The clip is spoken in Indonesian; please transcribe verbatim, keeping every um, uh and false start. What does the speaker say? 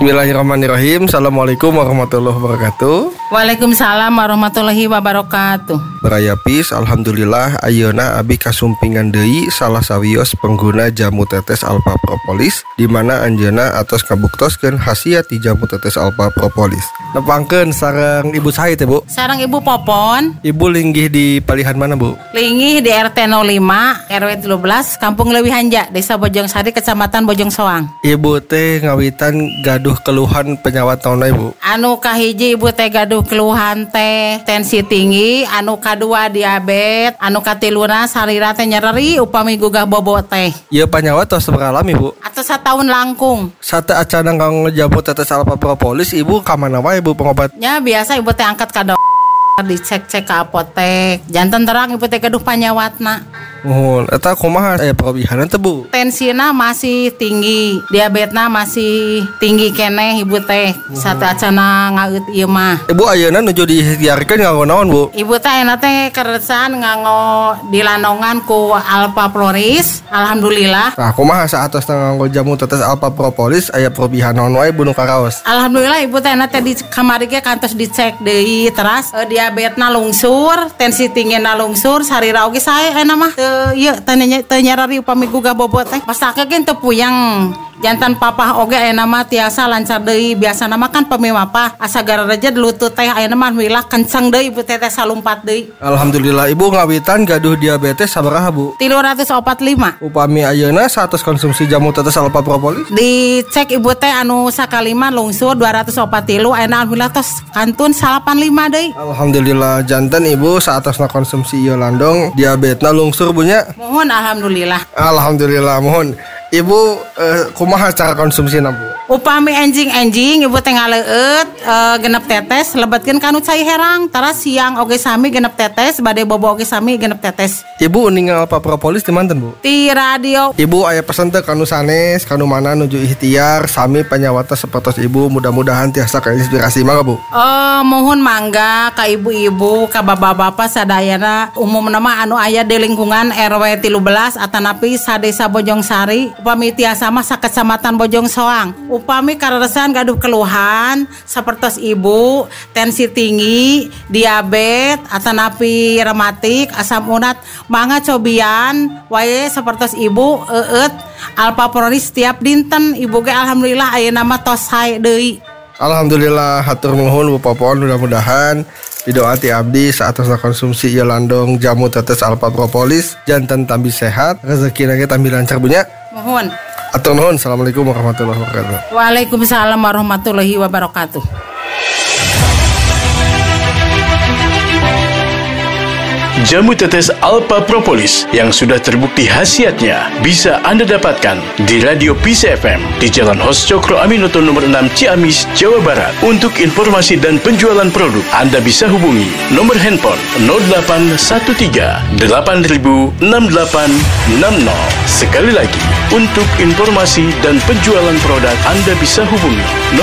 Bismillahirrahmanirrahim. Assalamualaikum warahmatullahi wabarakatuh. Waalaikumsalam warahmatullahi wabarakatuh. Baraya pis, alhamdulillah ayeuna abi kasumpingan deui salah sawios pengguna jamu tetes alpha propolis di mana anjeunna atos kabuktoskeun khasiat ti jamu tetes alpha propolis. Nepangkeun sareng Ibu Said ya, Bu? Sareng Ibu Popon. Ibu linggih di palihan mana, Bu? Linggih di R T nol lima R W tiga belas Kampung Leuwi Hanja, Desa Bojong Sari, Kecamatan Bojong Soang. Ibu teh ngawitan gaduh keluhan penyawat naon, Ibu? Anu kahiji Ibu teh gaduh keluhan teh tensi tinggi, anu kadua diabetes, anu katiluna sarira teh nyeri upami gugah bobot teh. Ieu penyawat tos beralami, Bu? Atos satahun langkung. Sate acana kang jamu tetes alpha propolis, Ibu ka mana wae Bu pengobat? Ya biasa Ibu teh angkat ka dokter, dicek-cek ke apotek. Janten terang Ibu teh gaduh panyawatna. Mohon, eta kumaha aya parobihanan teh, Bu? Tensina masih tinggi, diabetesna masih tinggi keneh Ibu teh. Sate acana ngaeut ieu mah. Ibu ayeuna nuju diikhtiarkeun nganggo naon, Bu? Ibu teh enak teh keresan nganggo dilandongan ku Alpha Floris. Alhamdulillah. Nah, kumaha saatos nganggo jamu tetes alpha propolis aya parobihan naon wae Bu nu karaos? Alhamdulillah Ibu teh enak teh di kamari ge kantos dicek deui teras e, diabetesna lungsur, tensi tinggina lungsur, sarira oge sae enak mah. Teu ieu teh teu nyarari upami gugah bobot teh. Pastake ge teu puyeng. Jantan papah oge ayeuna mah tiasa lancar deui. Biasana mah kan pemimapah asa garareja lutut teh ayeuna mah milah kenceng deui Ibu teh teh salumpat deui. Alhamdulillah Ibu ngawitan gaduh diabetes sabaraha, Bu? tilu ratus opat puluh lima. Upami ayeuna satos konsumsi jamu tetes alpha propolis Dicek Ibu teh anu sakalima lungsur dua ratus opat puluh tilu, ayeuna alhamdulillah tos kantun salapan puluh lima deui. Alhamdulillah janten Ibu saatosna konsumsi ieu landong diabetesna lungsur Bu nya. Mohon alhamdulillah. Alhamdulillah mohon. Ibu eh, kumaha cara konsumsina, Bu? Upami enjing-enjing Ibu teh ngaleueut e, genep tetes lebetkeun kanu cai herang, tara siang oge sami genep tetes, bade bobo oge sami genep tetes. Ibu ningal alpha propolis di manten, Bu? Ti radio. Ibu aya pesen teh kanu sanes, kanu mana nuju ikhtiar sami panyawata sapertos Ibu, mudah-mudahan tiasa kainspirasi mangga, Bu. Oh, mohon mangga ka ibu-ibu, ka bapak-bapak sadayana umumna mah anu aya di lingkungan R W tiga belas atanapi sadesa Bojong Sari, upami tiasa mah sakecamatan Bojong Soang. Upami kareresan gaduh keluhan sapertos Ibu, tensi tinggi, diabetes, atanapi rematik, asam urat, mangga cobian wae sapertos Ibu eut alpha propolis tiap dinten. Ibu ge alhamdulillah ayeuna mah tos sae deui. Alhamdulillah hatur nuhun Bu Popon, mudah-mudahan doa ti abdi saatosna konsumsi ieu landong jamu tetes alpha propolis janten tambi sehat, rezekina ge tambi lancar Bu nya. Mohon. Atur nuhun. Assalamualaikum warahmatullahi wabarakatuh. Waalaikumsalam warahmatullahi wabarakatuh. Jamu tetes alpha propolis yang sudah terbukti khasiatnya bisa Anda dapatkan di Radio Peace F M di Jalan Hos Cokro Aminoto nomor enam Ciamis, Jawa Barat. Untuk informasi dan penjualan produk Anda bisa hubungi nomor handphone nol delapan satu tiga delapan ribu enam delapan enam nol. Sekali lagi, untuk informasi dan penjualan produk Anda bisa hubungi